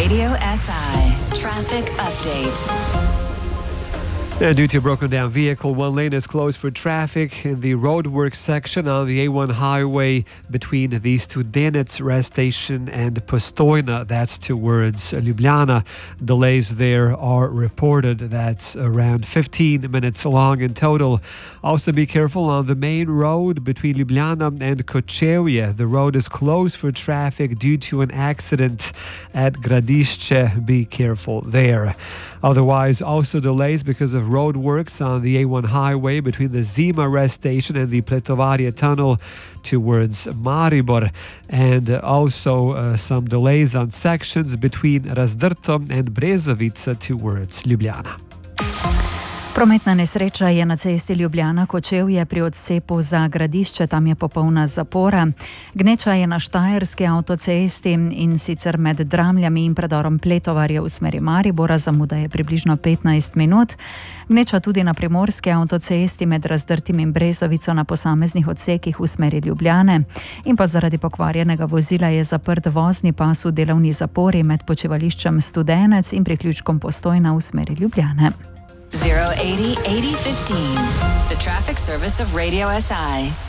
Radio SI traffic update. Due to a broken down vehicle, one lane is closed for traffic in the roadworks section on the A1 highway between the Studenec rest station and Postojna. That's towards Ljubljana. Delays there are reported. That's around 15 minutes long in total. Also be careful on the main road between Ljubljana and Kočevje. The road is closed for traffic due to an accident at Gradišče. Be careful there. Otherwise, also delays because of road works on the A1 highway between the Zima rest station and the Pletovarje tunnel towards Maribor, and also some delays on sections between Razdrto and Brezovica towards Ljubljana. Prometna nesreča je na cesti Ljubljana-Kočevje pri odcepu za Gradišče, tam je popolna zapora. Gneča je na Štajerski avtocesti in sicer med Dramljami in predorom Pletovarje v smeri Maribora, zamuda je približno 15 minut. Gneča tudi na Primorski avtocesti med Razdrtim in Brezovico na posameznih odsekih v smeri Ljubljane. In pa zaradi pokvarjenega vozila je zaprt vozni pas v delovni zapori med počivališčem Studenec in priključkom Postojna v smeri Ljubljane. 080 8015, the traffic service of Radio SI.